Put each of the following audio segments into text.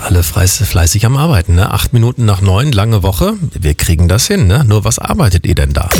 Alle fleißig am Arbeiten, ne? 8 Minuten nach 9, lange Woche. Wir kriegen das hin, ne? Nur was arbeitet ihr denn da?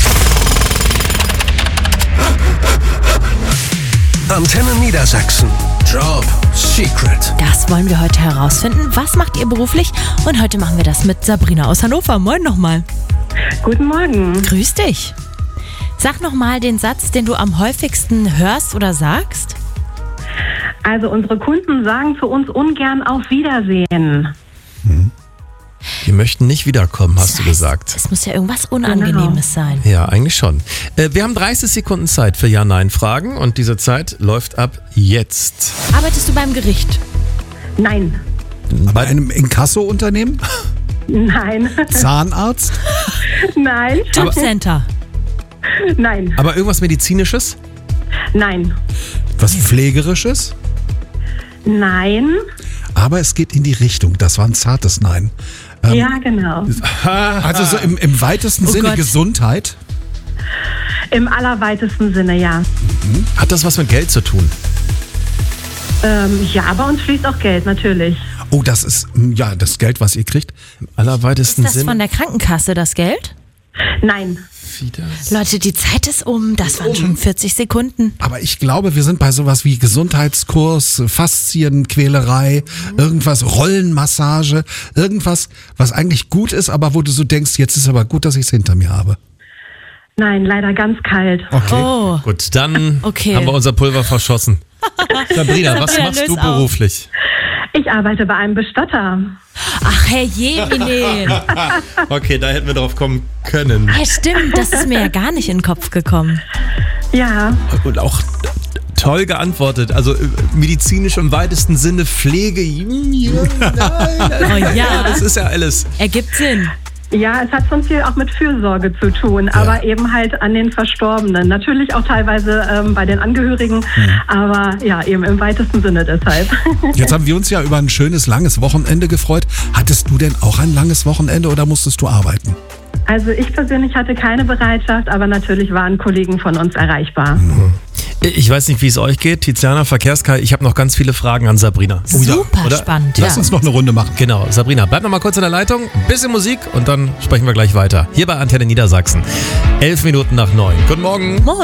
Antenne Niedersachsen. Job Secret. Das wollen wir heute herausfinden. Was macht ihr beruflich? Und heute machen wir das mit Sabrina aus Hannover. Moin nochmal. Guten Morgen. Grüß dich. Sag nochmal den Satz, den du am häufigsten hörst oder sagst. Also unsere Kunden sagen zu uns ungern auf Wiedersehen. Die möchten nicht wiederkommen, hast du gesagt. Es muss ja irgendwas Unangenehmes sein. Ja, eigentlich schon. Wir haben 30 Sekunden Zeit für Ja-Nein-Fragen und diese Zeit läuft ab jetzt. Arbeitest du beim Gericht? Nein. Bei einem Inkasso-Unternehmen? Nein. Zahnarzt? Nein. Jobcenter? Nein. Aber irgendwas Medizinisches? Nein. Was Pflegerisches? Nein. Aber es geht in die Richtung. Das war ein zartes Nein. Ja, genau. Also so im weitesten Sinne Gott. Gesundheit? Im allerweitesten Sinne, ja. Hat das was mit Geld zu tun? Ja, bei uns fließt auch Geld, natürlich. Oh, das ist ja das Geld, was ihr kriegt. Im allerweitesten Ist das Sinne? von der Krankenkasse, das Geld? Nein. Leute, die Zeit ist um. Das waren schon 40 Sekunden. Aber ich glaube, wir sind bei sowas wie Gesundheitskurs, Faszienquälerei, irgendwas, Rollenmassage, irgendwas, was eigentlich gut ist, aber wo du so denkst, jetzt ist aber gut, dass ich es hinter mir habe. Nein, leider ganz kalt. Okay. Oh, Gut, dann Okay. haben wir unser Pulver verschossen. Sabrina, was Sabrina, machst du löse auf. beruflich? Ich arbeite bei einem Bestatter. ach Herr Jemine. Okay, da hätten wir drauf kommen können. Ja, stimmt, das ist mir ja gar nicht in den Kopf gekommen. Ja. Und auch toll geantwortet. Also medizinisch im weitesten Sinne, Pflege. Oh ja, Das ist ja alles. ergibt Sinn. Ja, es hat schon viel auch mit Fürsorge zu tun, aber eben halt an den Verstorbenen. Natürlich auch teilweise bei den Angehörigen, aber ja, eben im weitesten Sinne deshalb. Jetzt haben wir uns ja über ein schönes, langes Wochenende gefreut. Hattest du denn auch ein langes Wochenende oder musstest du arbeiten? Also ich persönlich hatte keine Bereitschaft, aber natürlich waren Kollegen von uns erreichbar. Ich weiß nicht, wie es euch geht. Tiziana, Verkehrskai, ich habe noch ganz viele Fragen an Sabrina. Super oder? spannend. Lass uns noch eine Runde machen. Genau, Sabrina, bleib noch mal kurz in der Leitung, ein bisschen Musik und dann sprechen wir gleich weiter. Hier bei Antenne Niedersachsen. 11 Minuten nach 9. Guten Morgen. Moin.